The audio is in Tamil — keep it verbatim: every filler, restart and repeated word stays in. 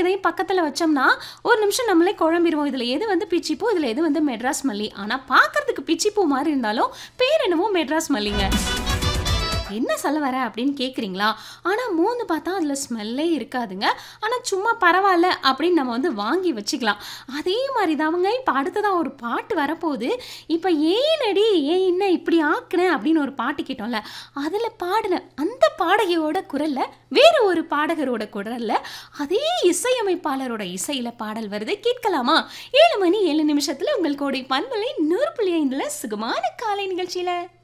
இதையும் பக்கத்துல வச்சோம்னா, ஒரு நிமிஷம் நம்மளே குழம்பிருவோம். இதுல எது வந்து பிச்சி பூ, இதுல எது வந்து மெட்ராஸ் மல்லி. ஆனா பார்க்கறதுக்கு பிச்சி பூ மாரி இருந்தாலும், பேர் என்னவோ மெட்ராஸ் மல்லிங்க. என்ன சொல்ல வர அப்படின்னு கேட்குறீங்களா? ஆனா மோந்து பார்த்தா அதில ஸ்மெல்லே இருக்காதுங்க. ஆனா சும்மா பரவால்ல அப்படின்னு நம்ம வந்து வாங்கி வச்சுக்கலாம். அதே மாரி தாங்க இப்ப அடுத்ததா ஒரு பாட்டு வரப்போது. இப்ப "ஏனடி ஏன் என்ன இப்படி ஆக்குன" அப்படின்னு ஒரு பாட்டு கேட்டோம்ல. அதில பாடுன அந்த பாடகியோட குரல்ல, வேற ஒரு பாடகரோட குரல்ல, அதே இசையமைப்பாளரோட இசையில பாடல் வருது. கேட்கலாமா? ஏழு மணி ஏழு நிமிஷத்துல உங்கள் கோடை பண்பலை நூறு புள்ளி ஐந்துல சுகமான காலை நிகழ்ச்சியில.